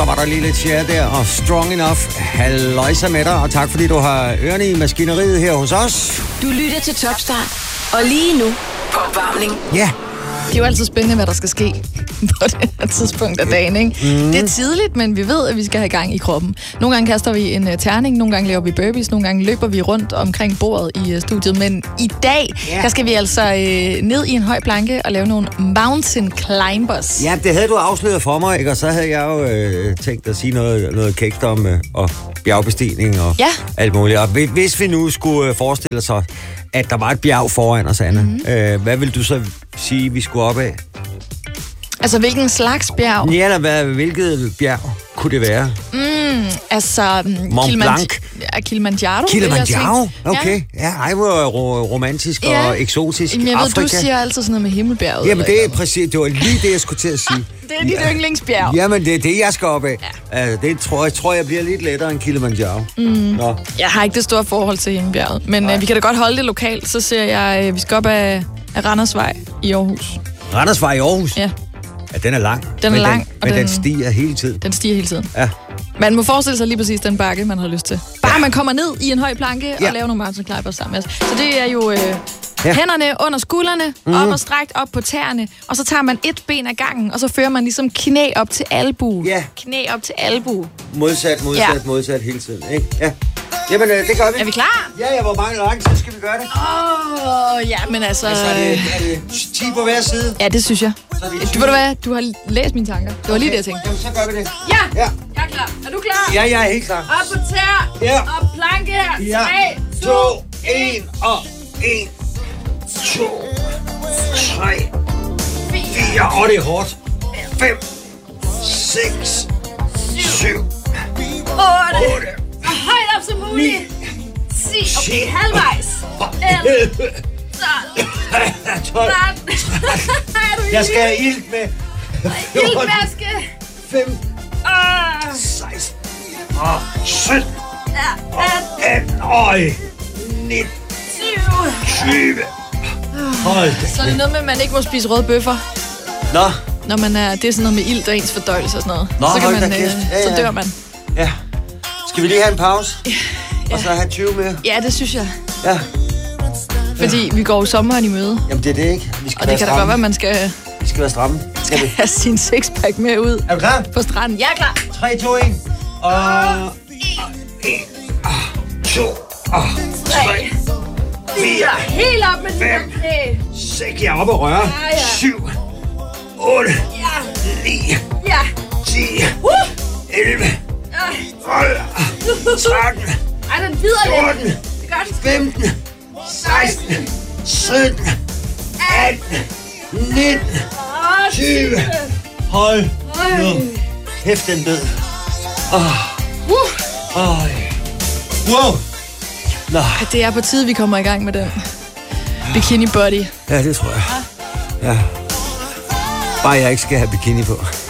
så var der lige lidt share der, og Strong Enough. Halløjsa med dig, og tak fordi du har ørerne i maskineriet her hos os. Du lytter til Topstart, og lige nu på opvarmning. Ja. Det er jo altid spændende, hvad der skal ske på det her tidspunkt af dagen, ikke? Det er tidligt, men vi ved, at vi skal have gang i kroppen. Nogle gange kaster vi en terning, nogle gange laver vi burpees, nogle gange løber vi rundt omkring bordet i studiet. Men i dag, der skal vi altså ned i en høj planke og lave nogle mountain climbers. Ja, det havde du afsløret for mig, ikke? Og så havde jeg jo tænkt at sige noget kægt om og bjergbestigning og alt muligt. Og hvis vi nu skulle forestille os, at der var et bjerg foran os, Anna, hvad vil du så sige, vi skulle op af? Altså, hvilken slags bjerg? Ja, eller hvilket bjerg kunne det være? Mont Blanc. Kilimanjaro. Kilimanjaro? Okay. Ja, ej, hvor romantisk og eksotisk. Jeg ved, du siger altid sådan noget med Himmelbjerget. Jamen, det er præcis. Det var lige det, jeg skulle til at sige. Det er dit yndlingsbjerg. Jamen, det er det, jeg skal op af. Ja. Det tror jeg bliver lidt lettere end Kilimanjaro. Nå. Jeg har ikke det store forhold til Himmelbjerget, men vi kan da godt holde det lokalt. Så ser jeg, vi skal op af Randersvej i Aarhus. Randersvej i Aarhus? Ja. Ja, den er lang. Den er lang. Men den stiger hele tiden. Den stiger hele tiden. Ja. Man må forestille sig lige præcis den bakke, man har lyst til. Bare man kommer ned i en høj planke og laver nogle mountain climbers sammen med os. Så det er jo hænderne under skuldrene, op og strækt op på tæerne, og så tager man et ben ad gangen, og så fører man ligesom knæ op til albue. Ja. Knæ op til albue. Modsat hele tiden, ikke? Ja. Jamen, det gør vi. Er vi klar? Ja, hvor mange lang tid skal vi gøre det? Ja, men altså... Er det 10 på hver side? Ja, det synes jeg. Ved du hvad? Du har læst mine tanker. Det var lige det, jeg tænkte. Jamen, så gør vi det. Ja, jeg er klar. Er du klar? Ja, jeg er helt klar. Op på tær. Ja. Op planke her. Ja. 3, 2, 1 og 1, 2, 3, 4, og det er hårdt. 5, 6, 7, 8. Og højt op som muligt. 10. Okay, halvvejs. 11. 12. Jeg skal have ild med. Ildmaske. 15. 16. Og 17. 18. Og 19. 20. Hold det. Så er det noget med, at man ikke må spise røde bøffer. Nå. Når man er, det er sådan noget med ilt og ens fordøjelse og sådan noget. Nå, så kan man, så dør man. Ja. Skal vi lige have en pause? Ja. Og så have 20 mere? Ja, det synes jeg. Ja. Fordi vi går jo sommeren i møde. Jamen, det er det ikke. Vi skal og det kan da godt være, man skal... Vi skal være stramme. Skal vi have sin sixpack med ud. Er du klar? På stranden. Jeg er klar. 3, 2, 1. Og 1, 2, 3, 4. Helt op med 5, 6. Jeg er oppe og røre. 7, 8, 9, 10, 11, 12, 13, ej, den bider 14, lidt. Det er godt. 15, 16, 17, 18, 19, 20. Hold nu. Hæft den død. Wow. Nå. Det er på tide, vi kommer i gang med den. Bikini body. Ja, det tror jeg. Ja. Bare jeg ikke skal have bikini på.